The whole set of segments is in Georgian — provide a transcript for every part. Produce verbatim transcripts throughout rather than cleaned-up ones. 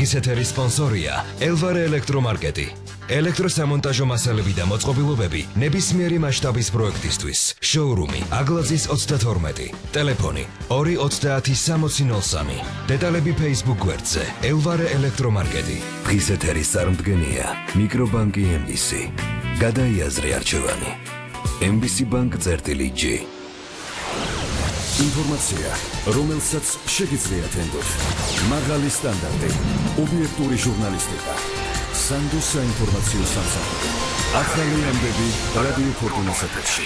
დღის ეთერის სპონსორია ელვარე ელექტრომარკეტი. ელექტროსამონტაჟო მასალები და მოწყობილობები ნებისმიერი მასშტაბის პროექტისთვის. შოურუმი აგლაძის ოცდათორმეტი. ტელეფონი ორი ოცდაათი სამოცი ნოლ სამი. დეტალები Facebook გვერდზე ელვარე ელექტრომარკეტი. დღის ეთერის წარმდგენია მიკრობანკი ემ ბი სი. გადაიაზრე არჩევანი. ემ ბი სი ბანკ წერტილი ჯი. ინფორმაცია, რომელსაც შეგიძლიათ ენდოთ. მაღალი სტანდარტი, ობიექტური ჟურნალისტიკა. სანდოს საინფორმაციო სამსახური. ახალი ამბები რადიო ფორტუნას ეთერში.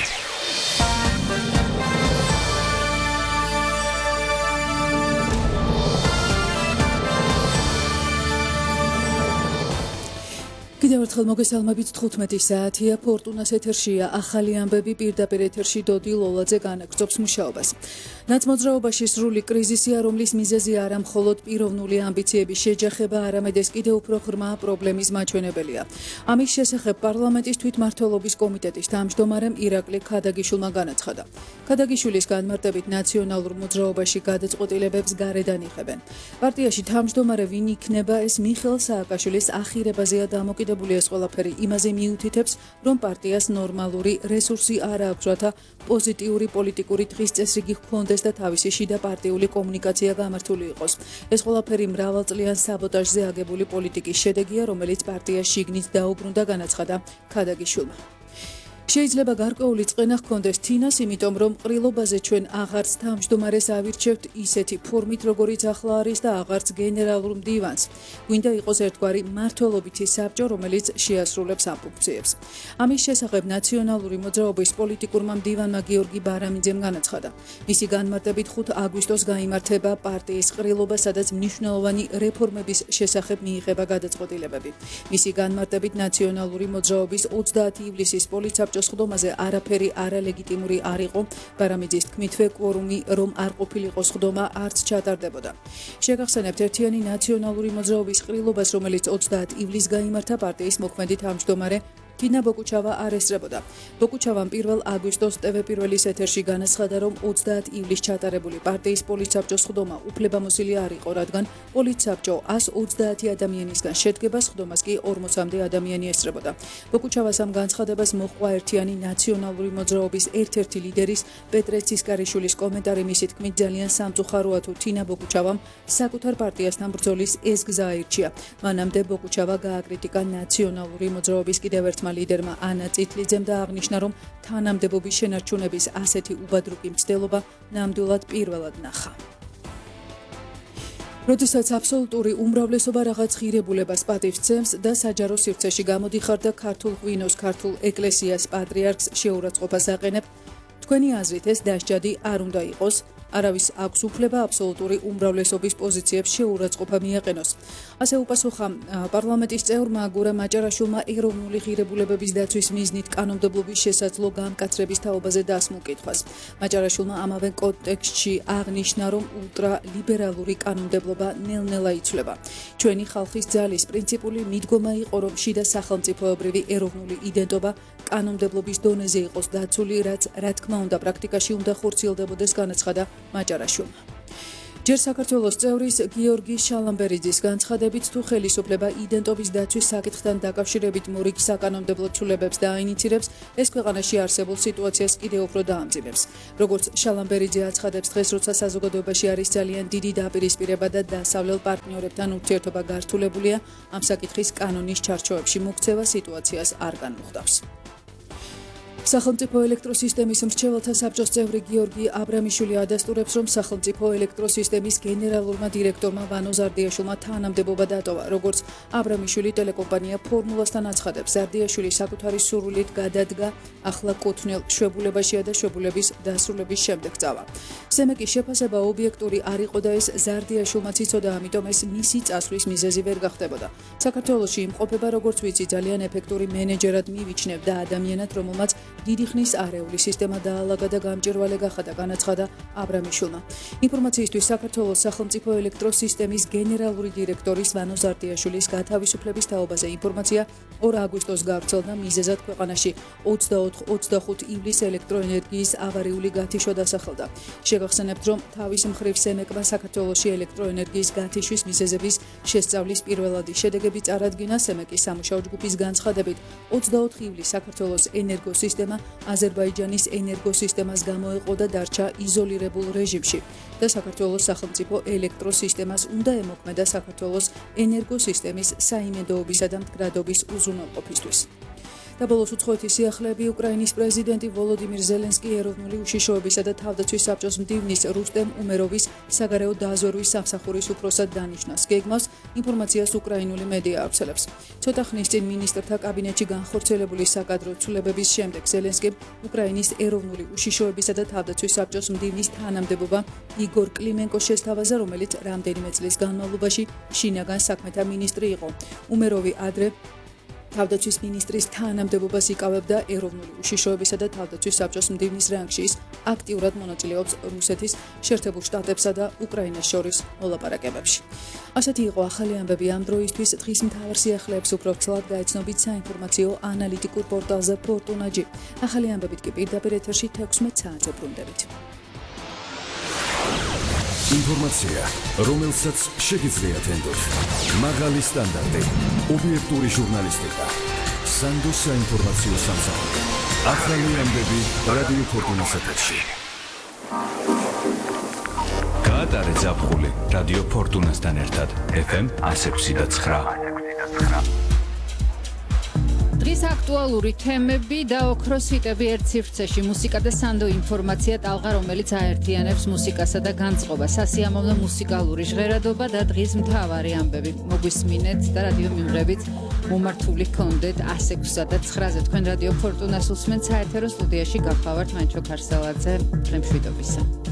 კიდევ ერთხელ მოგესალმებით თხუთმეტი საათია ფორტუნას ეთერშია ახალი ამბები პირდაპირ ეთერში დოდი ლოლაძე განაგრძობს მუშაობას. ნაცმოძრაობაში სრული კრიზისია, რომლის მიზეზი არა მხოლოდ პიროვნული ამბიციების შეჯახება, არამედ ეს კიდევ უფრო ღრმა პრობლემის მაჩვენებელია. ამის შესახებ პარლამენტის თვითმმართველობის კომიტეტის თავმჯდომარემ ირაკლი ქადაგიშვილმა განაცხადა. ქადაგიშვილის განმარტებით ნაციონალურ მოძრაობაში გადაწყვეტილებებს გარედან იღებენ. პარტიაში თავმჯდომარე ვინ იქნება, ეს მიხეილ სააკაშვილის ახირებაზეა დამოკიდებული. ეს ყველაფერი იმაზე მიუთითებს, რომ პარტიას ნორმალური რესურსი არ აქვს, რათა პოზიტიური პოლიტიკური დღის წესრიგი ჰქონდეს და თავისი შიდა პარტიული კომუნიკაცია გამართული იყოს. ეს ყველაფერი მრავალწლიან საბოტაჟზე აგებული პოლიტიკის შედეგია, რომელიც პარტიას შიგნით დაუბრუნდა, განაცხადა ქადაგიშვილმა. შეიძლება გარკვეული წყენა ჰქონდეს თინას, იმიტომ რომ ყრილობაზე ჩვენ აღარც თავმჯდომარეს ავირჩევთ ისეთი ფორმით, როგორიც ახლა არის და აღარც გენერალურ მდივანს. გვინდა იყოს ერთგვარი მმართველობითი საბჭო, რომელიც შეასრულებს ამ ფუნქციებს. ამის შესახებ ნაციონალური მოძრაობის პოლიტიკურმა მდივანმა გიორგი ბარამიძემ განაცხადა. მისი განმარტებით ხუთ აგვისტოს გაიმართება პარტიის ყრილობა, სადაც მნიშვნელოვანი რეფორმების შესახებ მიიღება გადაწყვეტილებები. მისი განმარტებით ნაციონალური მოძრაობის ოცდაათი ივლისის პოლიცსაბჭოს ხდომაზე არაფერი არალეგიტიმური არ იყო. ბარამიძის თქმითვე კვორუმი რომ არ ყოფილიყო ხდომა არც ჩატარდებოდა. შეგახსენებთ ერთიანი ნაციონალური მოძრაობის ყრილობას, რომელიც ოცდაათი ივლისს გაიმართა, პარტიის მოქმედი თავმჯდომარე თინა ბოკუჩავა არ ესწრებოდა. ბოკუჩავამ პირველ აგვისტოს ტევ პირველის ეთერში განაცხადა, რომ ოცდაათი ივლისს ჩატარებული პარტიის პოლიცსაბჭოს ხდომა უფლებამოსილი არ იყო, რადგან პოლიცსაბჭო ასი ოცდაათი ადამიანისგან შედგება, ხდომას კი ორმოცამდე ადამიანი ესწრებოდა. ბოკუჩავას ამ განცხადებას მოჰყვა ერთიანი ნაციონალური მოძრაობის ერთ-ერთი ლიდერის პეტრე ცისკარიშვილის კომენტარი. მისი თქმით, ძალიან სამწუხაროა თუ თინა ბოკუჩავამ საკუთარ პარტიასთან ბრძოლის ეს გზა აირჩია. მანამდე ბოკუჩავა გააკრიტიკა ნაციონალური მოძრაობის კიდევ ერთ ლიდერმა ანა წითლიძემ და აღნიშნა, რომ თანამდებობის შენარჩუნების ასეთი უბადრუკი მცდელობა ნამდვილად პირველად ნახა. როდესაც აბსოლუტური უმრავლესობა რაღაც ღირებულებას პატივსცემს და საჯარო სივრცეში გამოდიხარ და ქართულ ღვინოს, ქართულ ეკლესიას, პატრიარქს შეურაცხყოფას აყენებ, თქვენი აზრით ეს დასჯადი არ უნდა იყოს. არავის აქვს უფლება აბსოლუტური უმრავლესობის პოზიციებს შეურაცხყოფა მიაყენოს. ასე უპასუხა პარლამენტის წევრმა გურა მაჭარაშვილმა ეროვნული ღირებულებების დაცვის მიზნით კანონმდებლობის შესაძლო გამკაცრების თაობაზე დასმულ კითხვას. მაჭარაშვილმა ამავე კონტექსტში აღნიშნა, რომ ულტრალიბერალური კანონმდებლობა ნელ-ნელა იცვლება. ჩვენი ხალხის ძალის პრინციპული მიდგომა იყო, რომ შიდა სახელმწიფოებრივი ეროვნული იდენტობა კანონმდებლობის დონეზე იყოს დაცული, რაც რა თქმა უნდა პრაქტიკაში უნდა ხორციელდებოდეს, განაცხადა მაჭარაშვილმა. ჯერ საქართველოს წევრის გიორგი შალამბერიძის განცხადებით, თუ ხელისუფლება იდენტობის დაცვის საკითხთან დაკავშირებით მორიგ საკანონმდებლო ცვლილებებს დააინიცირებს, ეს ქვეყანაში არსებულ სიტუაციას კიდევ უფრო დაამძიმებს. როგორც შალამბერიძე აცხადებს, დღეს როცა საზოგადოებაში არის ძალიან დიდი დაპირისპირება და დასავლელ პარტნიორებთან ურთიერთობა გართულებულია, ამ საკითხის კანონის ჩარჩოებში მოქცევა სიტუაციას არ განუხდავს. სახელმწიფო ელექტროსისტემის მრჩეველთა საბჭოს წევრი გიორგი აბრამიშვილი ადასტურებს, რომ სახელმწიფო ელექტროსისტემის გენერალურმა დირექტორმა ვანო ზარდიაშვილმა თანამდებობა დატოვა. როგორც აბრამიშვილი ტელეკომპანია ფორმულასთან აცხადებს, ზარდიაშვილი საკუთარი სურვილით გადადგა, ახლა კუთვნილ შვებულებაშია და შვებულების დასრულების შემდეგ წავა. სემეკის შეფასება ობიექტური არ იყო და ეს ზარდიაშვილმაც იცოდა, ამიტომ ეს მისი წასვლის მიზეზი ვერ გახდებოდა. საქართველოში იმყოფება, როგორც ვიცი, ძალიან ეფექტური მენეჯერად მივიჩნევ და ადამიანად, რომელმაც დიდი ხნის არეულის სისტემა დაალაგა და გამჭვირვალე გახადა, განაცხადა აბრამიშვილმა. ინფორმაციისთვის საქართველოს სახელმწიფო ელექტროსისტემის გენერალური დირექტორის ვანო ზარდიაშვილის გათავისუფლების თაობაზე ინფორმაცია ორ აგვისტოს გავრცელდა, მიზეზად ქვეყანაში ოცდაოთხ ოცდახუთ ივლისს ელექტროენერგიის ავარიული გათიშვა დასახელდა. შეგახსენებთ, რომ თავის მხრივ სემეკმა საქართველოში ელექტროენერგიის გათიშვის მიზეზების შესწავლის პირველადი შედეგები წარადგინა. სემეკის სამუშაო ჯგუფის განცხადებით, ოცდაოთხ ივლისს საქართველოს ენერგოსისტემა აზერბაიჯანის ენერგოსისტემას გამოეყო და დარჩა იზოლირებულ რეჟიმში და საქართველოს სახელმწიფო ელექტროსისტემას უნდა ემოქმედა საქართველოს ენერგოსისტემის საიმედოობისა და მდგრადობის უზრუნველყოფისთვის. და ბოლოს უცხოეთის სიახლეები უკრაინის პრეზიდენტი ვოლოდიმირ ზელენსკი ეროვნული უშიშროებისა და თავდაცვის საბჭოს მდივნის რუსტემ უმეროვის საგარეო დაზვერვის სამსახურის უფროსად დანიშნას. გეგმავს ინფორმაციას უკრაინული მედია ავრცელებს. ცოტა ხნის წინ მინისტრთა კაბინეტში განხორციელებული საკადრო ცვლილებების შემდეგ ზელენსკიმ უკრაინის ეროვნული უშიშროებისა და თავდაცვის საბჭოს მდივნის თანამდებობა იგორ კლიმენკოს შესთავაზა, რომელიც რამდენიმე წლის განმავლობაში შინაგან საქმეთა მინისტრი იყო. უმეროვი ადრე თავდაცვის მინისტრის თანამდებობას იკავებდა ეროვნული უშიშროებისა და თავდაცვის საბჭოს მდივნის რანგში. ის აქტიურად მონაწილეობს რუსეთის, შეერთებულ შტატებსა და უკრაინას შორის მოლაპარაკებებში. ასეთი იყო ახალი ამბები ამ დროისთვის. დღის მთავარ სიახლეებს უფრო ცალად გაეცნობით საინფორმაციო ანალიტიკურ პორტალზე ფორტუნაჯი. ახალი ამბებით კი პირდაპირ ეთერში თექვსმეტ საათზე ბრუნდებით. ინფორმაცია, რომელსაც შეგიძლიათ ენდოთ. მაღალი სტანდარტი, ობიექტური ჟურნალისტიკა. სანდოს საინფორმაციო სამსახური. ახალი ამბები რადიო ფორტუნას ეთერში. გაატარე ზაფხული რადიო ფორტუნასთან ერთად ეფ ემ εκατს ექვსი და ცხრა. დღის აქტუალური თემები და ოქროს ჰიტები ერთ სივრცეში. მუსიკა და სანდო ინფორმაცია ტალღა, რომელიც აერთიანებს მუსიკასა და განწყობას. სასიამოვნო მუსიკალური ჟღერადობა და დღის მთავარი ამბები. მოგვისმინეთ და რადიო მიმღებით მომართული გქონდეთ ას ექვსსა და ცხრაზე. თქვენ რადიო ფორტუნას უსმენთ, საეთერო სტუდიაში გახლავართ მანჩო ქარსელაძე. დღემშვიდობისა.